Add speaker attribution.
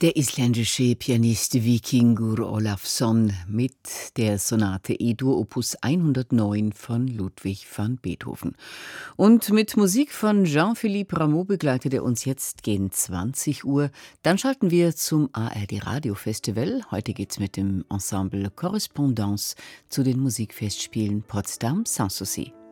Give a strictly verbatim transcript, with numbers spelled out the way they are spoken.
Speaker 1: Der isländische Pianist Víkingur Ólafsson mit der Sonate E-Dur Opus hundertneun von Ludwig van Beethoven. Und mit Musik von Jean-Philippe Rameau begleitet er uns jetzt gegen zwanzig Uhr. Dann schalten wir zum A R D Radio Festival. Heute geht's mit dem Ensemble Correspondance zu den Musikfestspielen Potsdam Sanssouci.